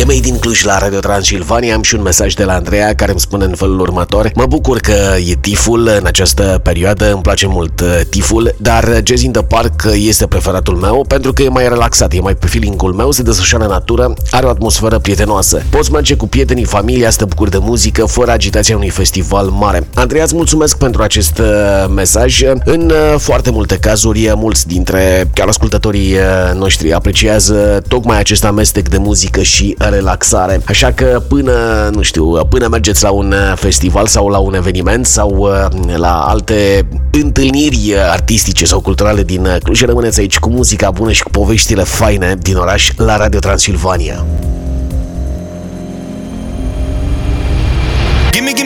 E Made in Cluj la Radio Transilvania. Am și un mesaj de la Andreea care îmi spune în felul următor: mă bucur că e tiful în această perioadă, îmi place mult tiful, dar Jazz in the Park este preferatul meu pentru că e mai relaxat, e mai pe feeling-ul meu, se desfășoară în natură, are o atmosferă prietenoasă. Poți merge cu prietenii, familia, să te bucuri de muzică fără agitația unui festival mare. Andreea, îți mulțumesc pentru acest mesaj. În foarte multe cazuri, mulți dintre chiar ascultătorii noștri apreciază tocmai acest amestec de muzică și relaxare. Așa că până mergeți la un festival sau la un eveniment sau la alte întâlniri artistice sau culturale din Cluj, rămâneți aici cu muzica bună și cu poveștile faine din oraș la Radio Transilvania.